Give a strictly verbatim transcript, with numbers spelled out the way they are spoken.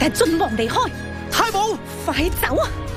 係晉王離開。 太保， 快走啊！